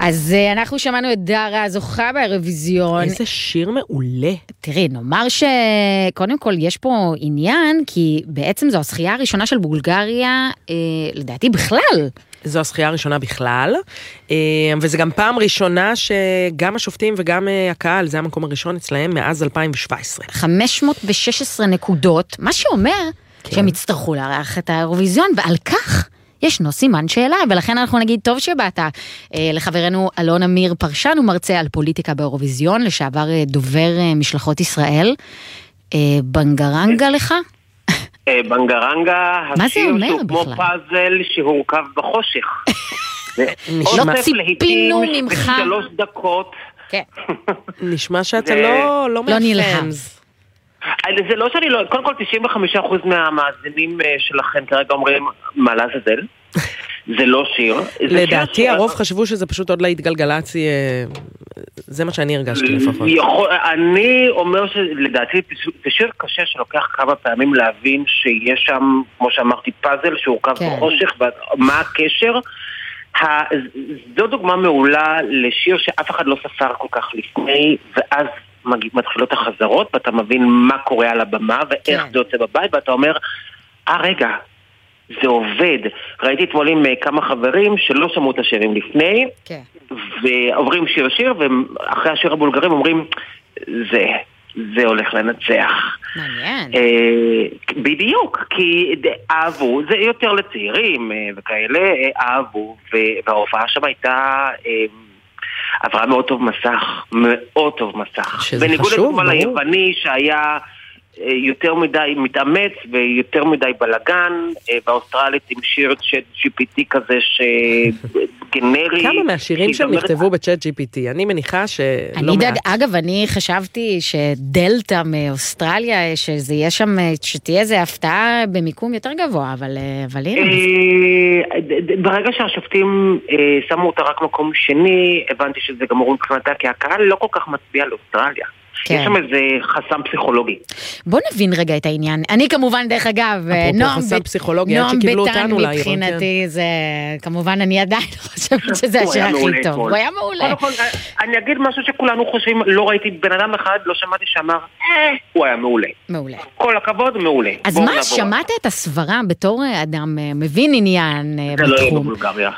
אז אנחנו שמענו את דרה הזוכה באירוויזיון. איזה שיר מעולה. תראי, נאמר שקודם כל יש פה עניין, כי בעצם זו הזכייה הראשונה של בולגריה, לדעתי בכלל. זו הזכייה הראשונה בכלל, וזה גם פעם ראשונה שגם השופטים וגם הקהל, זה המקום הראשון אצלהם מאז 2017. 516 נקודות, מה שאומר שהם יצטרכו לארח את האירוויזיון, ועל כך ישנו סימן שאלה, ולכן אנחנו נגיד טוב שבאת לחברנו אלון אמיר פרשן, הוא מרצה על פוליטיקה באירוויזיון, לשעבר דובר משלחות ישראל. בנגרנגה לך? בנגרנגה, השיר שהוא כמו פאזל שהורכב בחושך. לא ציפינו ממך. 3 דקות. נשמע שאתה לא נלהם. זה לא שאני לא, קודם כל 95% מהמאזינים שלכם כרגע אומרים, מה לעזאזל? זה לא שיר. לדעתי הרוב חשבו שזה פשוט עוד להתגלגלצי, זה מה שאני הרגשתי לפחות. אני אומר שלדעתי זה שיר קשה שלוקח כמה פעמים להבין שיש שם, כמו שאמרתי, פאזל שהורכב בחושך, ומה הקשר? זו דוגמה מעולה לשיר שאף אחד לא ספר כל כך לפני, ואז מתחילות החזרות, ואתה מבין מה קורה על הבמה, ואיך זה יוצא בבית, ואתה אומר, רגע, זה עובד. ראיתי אתמול עם כמה חברים שלא שמעו את השירים לפני, ועוברים שיר, ואחרי השיר הבולגרים אומרים, זה הולך לנצח. מעניין. בדיוק, כי אהבו, זה יותר לצעירים וכאלה, אהבו, וההופעה שם הייתה עברה מאוד טוב מסך, מאוד טוב מסך. שזה חשוב, בניגוד ליווני שהיה יותר מדי מתאמץ ויותר מדי בלגן, באוסטרלית עם שיר צ'אט GPT כזה שגנרי. כמה מהשירים שהם נכתבו בצ'אט GPT? אני מניחה שלא מעט. אגב, אני חשבתי שדלטה מאוסטרליה, שזה יהיה שם, שתהיה איזה הפתעה במיקום יותר גבוה, אבל הנה. ברגע שהשופטים שמו אותה רק מקום שני, הבנתי שזה גמור מבחינתה, כי הקהל לא כל כך מצביע לאוסטרליה. יש שם איזה חסם פסיכולוגי. בוא נבין רגע את העניין. אני כמובן, דרך אגב, נועם ביטן מבחינתי, זה כמובן אני עדיין חושבת שזה השיר הכי טוב. הוא היה מעולה. אני אגיד משהו שכולנו חושבים, לא ראיתי בן אדם אחד, לא שמעתי שאמר, הוא היה מעולה. מעולה. כל הכבוד, מעולה. אז מה, שמעת את הסברה בתור אדם מבין עניין בתחום? זה לא יהיה בבולגריה.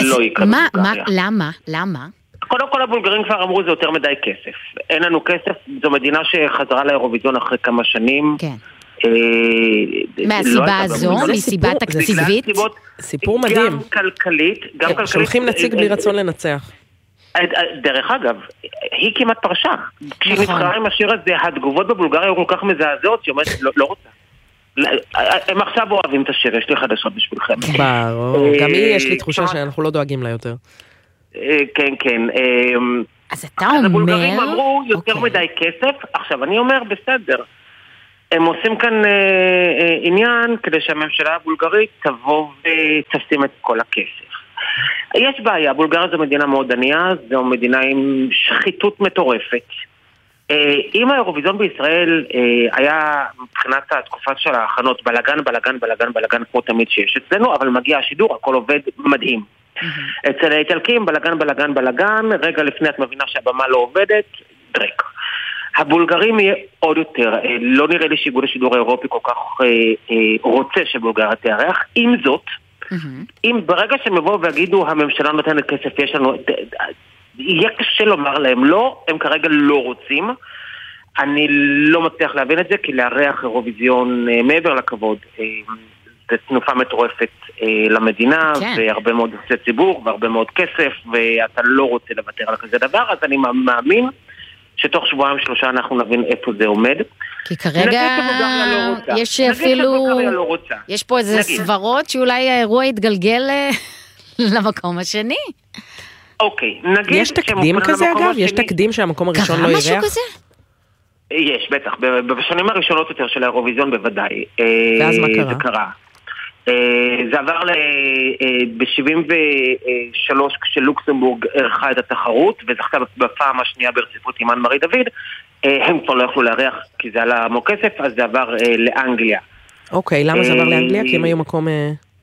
למה? קודם כל הבולגרים כבר אמרו זה יותר מדי כסף. אין לנו כסף, זו מדינה שחזרה לאירוויזיון אחרי כמה שנים. כן. מהסיבה הזו, מסיבה תקציבית. סיפור מדהים. גם כלכלית. שולחים נציג בלי רצון לנצח. דרך אגב, היא כמעט פרשה. כשהיא נבחרה עם השיר הזה, התגובות בבולגריה היו כל כך מזעזעות, שהיא אומרת, לא רוצה. הם עכשיו אוהבים את השיר, יש לי חדשות בשבילכם. ברור, גם יש לי תחושה שאנחנו לא דואגים לה יותר. כן. אז אתה אומר... הבולגרים אמרו יותר מדי כסף, עכשיו אני אומר בסדר, הם עושים כאן עניין כדי שהממשלה הבולגרית תבוא ותשים את כל הכסף. יש בעיה, בולגריה זו מדינה מאוד ענייה, זו מדינה עם שחיתות מטורפת. אם האירוויזיון בישראל היה מבחינת התקופה של ההכנות בלגן כמו תמיד שיש אצלנו, אבל מגיע השידור, הכל עובד מדהים. אצל האיטלקים בלגן, רגע לפני את מבינה שהבמה לא עובדת, דרק. הבולגרים יהיה עוד יותר, לא נראה לי שאיגוד השידור האירופי כל כך רוצה שבולגריה תארח. עם זאת, אם ברגע שהם יבואו ויגידו הממשלה נותנת כסף, יש לנו, יהיה קשה לומר להם לא, הם כרגע לא רוצים. אני לא מצליח להבין את זה, כי לארח אירוויזיון מעבר לכבוד זה תנופה מטורפת למדינה, והרבה מאוד יוצא ציבור, והרבה מאוד כסף, ואתה לא רוצה לוותר על כזה דבר, אז אני מאמין שתוך 2-3 אנחנו נבין איפה זה עומד. כי כרגע יש אפילו, יש פה איזה סברות שאולי האירוע יתגלגל למקום השני. אוקיי, נגיד... יש תקדים כזה אגב? יש תקדים שהמקום הראשון לא ירח? קרה משהו כזה? יש, בטח. בשנים הראשונות יותר של האירוויזיון בוודאי. ואז מה קרה? זה קרה. זה עבר ב-73 כשלוקסמבורג ערכה את התחרות וזכתה בפעם השנייה ברציפות אימן מרי דוד. הם כבר לא יכלו לארח כי זה עלה המון כסף, אז זה עבר לאנגליה. אוקיי, למה זה עבר לאנגליה? כי הם היו מקום...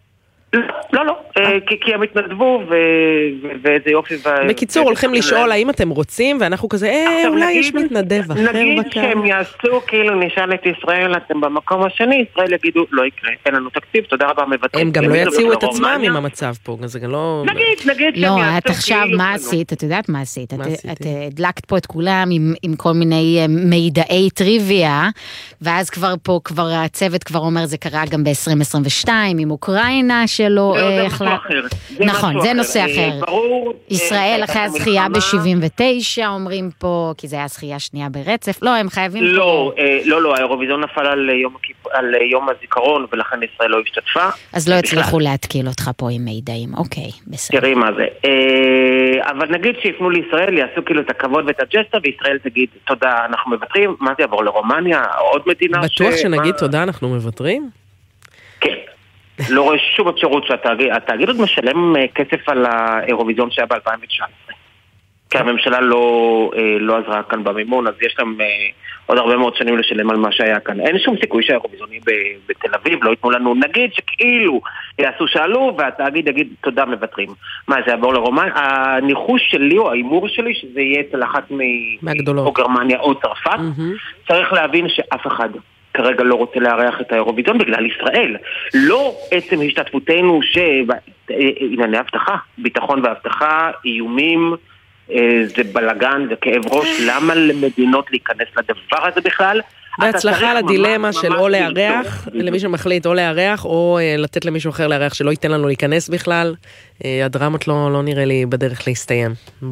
לא, כי הם התנדבו ואיזה יופי. בקיצור, הולכים לשאול האם אתם רוצים, ואנחנו כזה, אולי יש מתנדב אחר בקר. נגיד שהם יעשו כאילו נשאל את ישראל, אתם במקום השני, ישראל יגידו, לא יקרה, אין לנו תקציב, תודה רבה, מבטרים. הם גם לא יציעו את עצמם עם המצב פה, זה גם לא... נגיד שהם לא, יעשו את עכשיו מה עשית? את יודעת מה עשית? את הדלקת פה את כולם עם כל מיני מידעי טריוויה, ואז כבר הצוות כבר אומר, זה קרה גם ב-2022, עם אוקראינה שלא יכלה... נכון, זה נושא אחר. ישראל אחרי הזכייה ב-79 אומרים פה, כי זה היה זכייה שנייה ברצף, לא, הם חייבים... לא, האירוויזיון נפל על יום הזיכרון, ולכן ישראל לא השתתפה. אז לא הצליחו להתקיל אותך פה עם מידעים, אוקיי, בסדר. תראי מה זה. אבל נגיד שיפנו לישראל, יעשו כאילו את הכבוד ואת הג'סטה, וישראל תגיד, תודה, אנחנו מבטרים, מה זה יעבור לרומניה, עוד מדינה בטוח שנגיד תודה, אנחנו מבטרים? כן. לא רואה שום אפשרות שהתאגיד עוד משלם כסף על האירוויזיון שהיה ב-2019. כי הממשלה לא עזרה כאן במימון, אז יש להם עוד הרבה מאוד שנים לשלם על מה שהיה כאן. אין שום סיכוי שהאירוויזיונים בתל אביב לא ייתנו לנו, נגיד שכאילו יעשו שאלו, והתאגיד יגיד תודה מבטרים. מה, זה יעבור לרומניה? הניחוש שלי או האימור שלי, שזה יהיה אצל אחת או גרמניה או צרפת, צריך להבין שאף אחד כרגע לא רוצה לארח את האירוויזיון בגלל ישראל. לא עצם השתתפותנו שענייני הבטחה, ביטחון והבטחה, איומים, זה בלגן, זה כאב ראש, למה למדינות להיכנס לדבר הזה בכלל? בהצלחה לדילמה של או לארח, למי שמחליט או לארח, או לתת למישהו אחר לארח שלא ייתן לנו להיכנס בכלל. הדרמות לא נראה לי בדרך להסתיים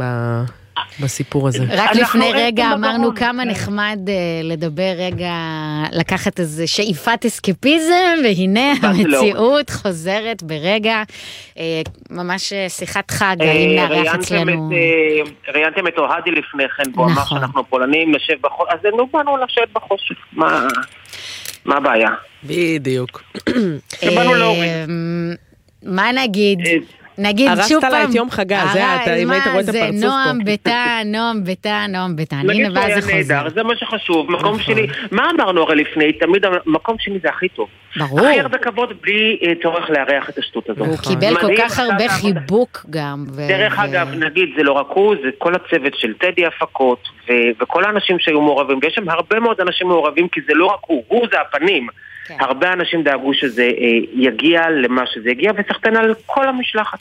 בסיפור הזה. רק לפני רגע אמרנו כמה נחמד לדבר רגע, לקחת איזה שאיפת אסקפיזם, והנה המציאות חוזרת ברגע, ממש שיחת חג, אם נארח אצלנו. ראיינתם את אוהדי לפני כן, בו אמר שאנחנו פולנים, נשב בחושך, אז נו באנו לשבת בחושך, מה הבעיה? בדיוק. שבאנו להוריד. מה נגיד שוב פעם. הרסת לה את יום חגה, אם היית רואה את הפרצוף פה. נועם ביתן, הנה ואז זה חוזר. זה מה שחשוב, מקום שלי, מה אמרנו הרי לפני, תמיד המקום שלי זה הכי טוב. ברור. הכי הרבה כבוד בלי צורך לארח את השטות הזאת. הוא קיבל כל כך הרבה חיבוק גם. דרך אגב, נגיד, זה לא רק הוא, זה כל הצוות של טדי הפקות, וכל האנשים שהיו מעורבים, ויש שם הרבה מאוד אנשים מעורבים, כי זה לא רק הוא זה הפנים. הרבה אנשים דאגו שזה יגיע למה שזה יגיע, וסחטן על כל המשלחת.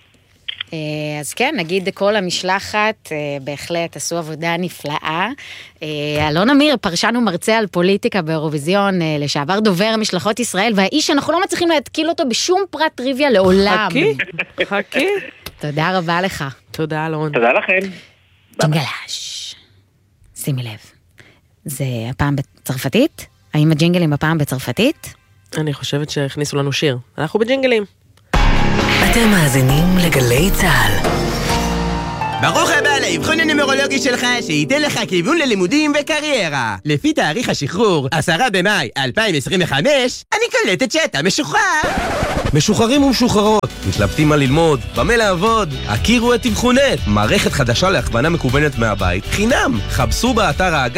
אז כן, נגיד כל המשלחת בהחלט עשו עבודה נפלאה. אלון אמיר, פרשן ומרצה על פוליטיקה באירוויזיון, לשעבר דובר משלחות ישראל, והאיש שאנחנו לא מצליחים להתקיל אותו בשום פרט טריוויה לעולם. חכי. תודה רבה לך. תודה אלון. תודה לכם. ג'ינגלש. שימי לב. זה הפעם בצרפתית? האם הג'ינגלים הפעם בצרפתית? אני חושבת שהכניסו לנו שיר. אנחנו בג'ינגלים. אתם מאזינים לגלי צהל. ברוך הבא לאבחון הנומרולוגי שלך, שייתן לך כיוון ללימודים וקריירה. לפי תאריך השחרור, 10 במאי 2025, אני קולטת שאתה משוחרר. משוחררים ומשוחררות, מתלבטים מה ללמוד, במה לעבוד, הכירו את אבחונת, מערכת חדשה להכוונה מקוונת מהבית, חינם. חפשו באתר האגף